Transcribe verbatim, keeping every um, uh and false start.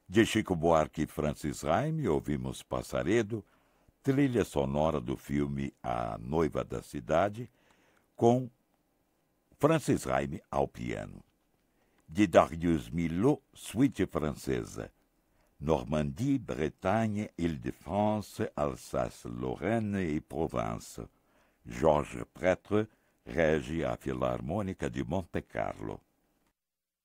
De Chico Buarque e Francis Raime, ouvimos Passaredo, trilha sonora do filme A Noiva da Cidade, com Francis Raime ao piano. De Darius Milhaud, suíte francesa. Normandie, Bretagne, Île-de-France, Alsace, Lorraine e Provence. Georges Prêtre rege a Filarmônica de Monte Carlo.